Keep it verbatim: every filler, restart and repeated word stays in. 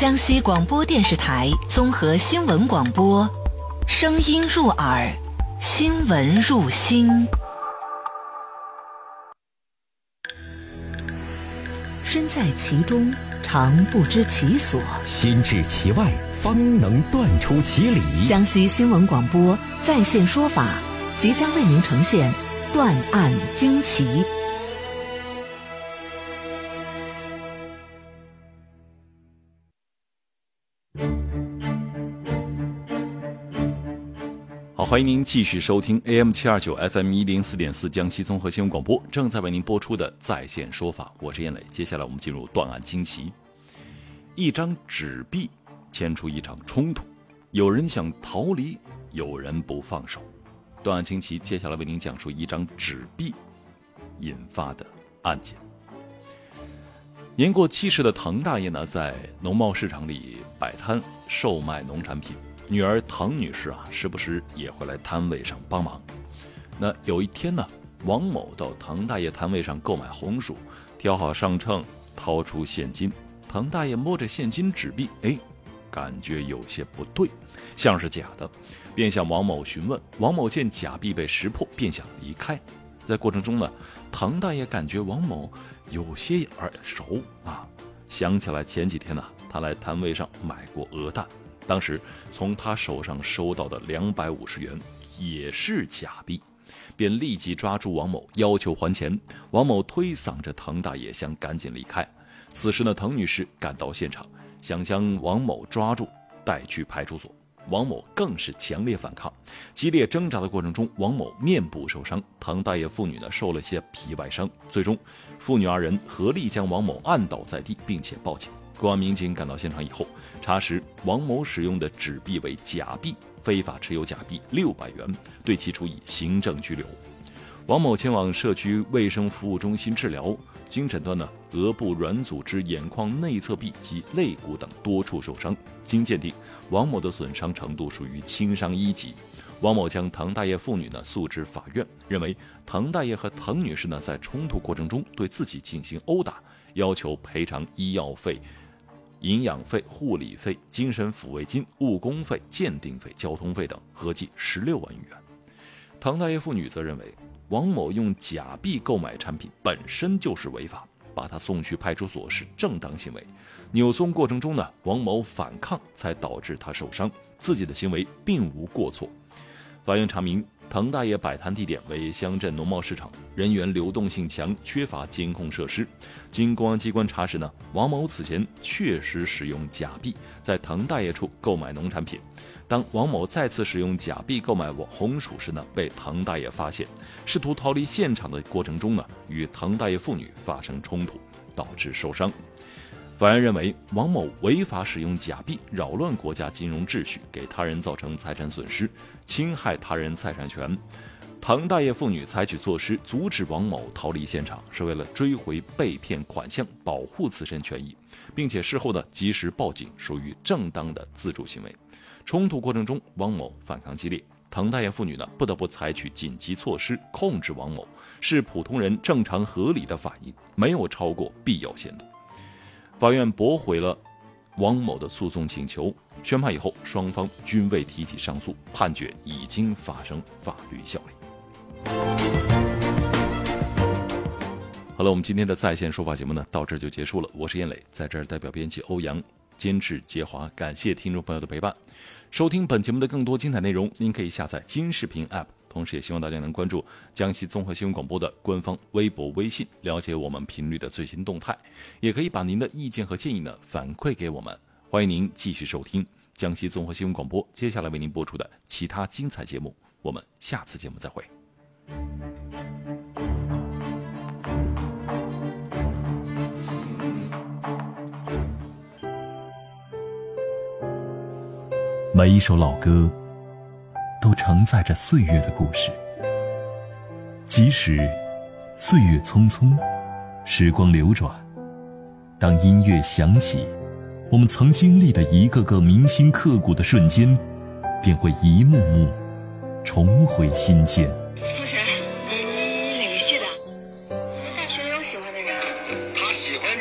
江西广播电视台综合新闻广播，声音入耳，新闻入心。身在其中，常不知其所； 心至其外，方能断出其理。 江西新闻广播在线说法即将为您呈现断案惊奇。 好，欢迎您继续收听 A M 七二九 F M 一零四点四江西综合新闻广播，正在为您播出的在线说法，我是燕磊。接下来我们进入断案惊奇。一张纸币牵出一场冲突，有人想逃离，有人不放手。断案惊奇，接下来为您讲述一张纸币引发的案件。年过七十的滕大爷呢，在农贸市场里摆摊售卖农产品。女儿滕女士啊，时不时也会来摊位上帮忙。那有一天呢，王某到滕大爷摊位上购买红薯，挑好上秤，掏出现金。滕大爷摸着现金纸币，哎，感觉有些不对，像是假的，便向王某询问。王某见假币被识破，便想离开。在过程中呢，滕大爷感觉王某有些耳熟啊，想起来前几天呢，他来摊位上买过鹅蛋。当时从他手上收到的两百五十元也是假币，便立即抓住王某要求还钱。王某推搡着滕大爷想赶紧离开。此时呢，滕女士赶到现场，想将王某抓住带去派出所。王某更是强烈反抗，激烈挣扎的过程中，王某面部受伤，滕大爷父女呢受了些皮外伤。最终父女二人合力将王某按倒在地，并且报警。公安民警赶到现场以后，查实王某使用的纸币为假币，非法持有假币六百元，对其处以行政拘留。王某前往社区卫生服务中心治疗，经诊断呢，额部软组织、眼眶内侧壁及肋骨等多处受伤。经鉴定，王某的损伤程度属于轻伤一级。王某将滕大爷父女呢诉至法院，认为滕大爷和滕女士呢在冲突过程中对自己进行殴打，要求赔偿医药费、营养费、护理费、精神抚慰金、误工费、鉴定费、交通费等，合计十六万余元。滕大爷父女则认为，王某用假币购买产品本身就是违法，把他送去派出所是正当行为。扭送过程中呢，王某反抗才导致他受伤，自己的行为并无过错。法院查明，滕大爷摆摊地点为乡镇农贸市场，人员流动性强，缺乏监控设施。经公安机关查实呢，王某此前确实使用假币在滕大爷处购买农产品。当王某再次使用假币购买红薯时呢，被滕大爷发现，试图逃离现场的过程中呢，与滕大爷父女发生冲突，导致受伤。法院认为，王某违法使用假币，扰乱国家金融秩序，给他人造成财产损失，侵害他人财产权。滕大爷父女采取措施阻止王某逃离现场，是为了追回被骗款项，保护自身权益，并且事后呢及时报警，属于正当的自主行为。冲突过程中，王某反抗激烈，滕大爷父女呢不得不采取紧急措施控制王某，是普通人正常合理的反应，没有超过必要限度。法院驳回了王某的诉讼请求，宣判以后，双方均未提起上诉，判决已经发生法律效力。好了，我们今天的在线说法节目呢，到这就结束了。我是燕磊，在这儿代表编辑欧阳，监制杰华，感谢听众朋友的陪伴。收听本节目的更多精彩内容，您可以下载金视频 App， 同时也希望大家能关注江西综合新闻广播的官方微博、微信，了解我们频率的最新动态。也可以把您的意见和建议呢反馈给我们。欢迎您继续收听江西综合新闻广播接下来为您播出的其他精彩节目。我们下次节目再会。 每一首老歌都承载着岁月的故事，即使岁月匆匆，时光流转，当音乐响起，我们曾经历的一个个铭心刻骨的瞬间，便会一幕幕重回心间。 同学